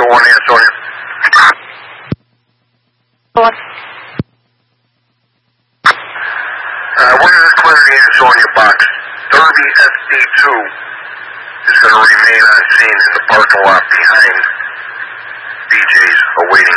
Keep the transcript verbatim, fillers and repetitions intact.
one Ansonia. What? Uh, we're going to clear the Ansonia box. thirty S D two is going to remain on scene in the parking lot behind B J's awaiting